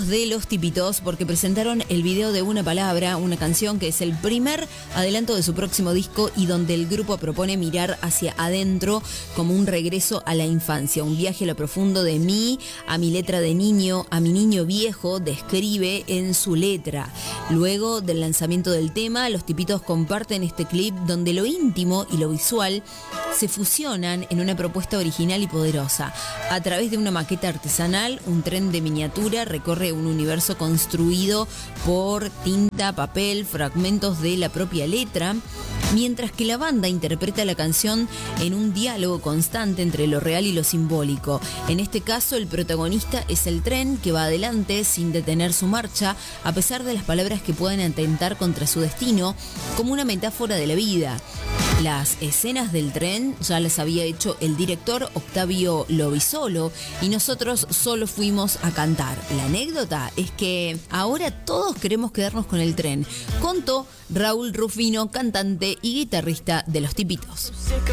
Hablamos de Los Tipitos porque presentaron el video de Una Palabra, una canción que es el primer adelanto de su próximo disco y donde el grupo propone mirar hacia adentro como un regreso a la infancia, un viaje a lo profundo de mí, a mi letra de niño, a mi niño viejo, describe en su letra. Luego del lanzamiento del tema, Los Tipitos comparten este clip donde lo íntimo y lo visual se fusionan en una propuesta original y poderosa. A través de una maqueta artesanal, un tren de miniatura recorre un universo construido por tinta, papel, fragmentos de la propia letra, mientras que la banda interpreta la canción en un diálogo constante entre lo real y lo simbólico. En este caso, el protagonista es el tren que va adelante sin detener su marcha, a pesar de las palabras que pueden atentar contra su destino, como una metáfora de la vida. Las escenas del tren ya las había hecho el director Octavio Lobisolo y nosotros solo fuimos a cantar. La anécdota es que ahora todos queremos quedarnos con el tren, contó Raúl Rufino, cantante y guitarrista de Los Tipitos.